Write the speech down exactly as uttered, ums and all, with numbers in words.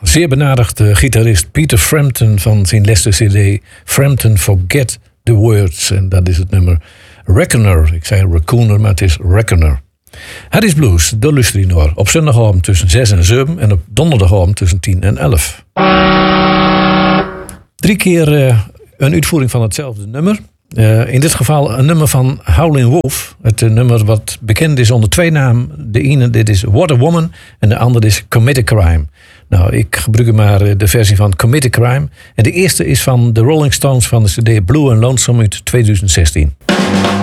zeer benadigde gitarist Peter Frampton van zijn laatste cd Frampton Forget the Words. En dat is het nummer Reckoner. Ik zei Raccooner, maar het is Reckoner. Het is blues, de luisteraar op zondagavond tussen zes en zeven en op donderdagavond tussen tien en elf. Drie keer uh, een uitvoering van hetzelfde nummer. Uh, in dit geval een nummer van Howlin' Wolf. Het uh, nummer wat bekend is onder twee namen. De ene dit is What a Woman en de andere is Commit a Crime. Nou, ik gebruik maar uh, de versie van Commit a Crime. En de eerste is van de Rolling Stones van de cd Blue and Lonesome uit tweeduizend zestien.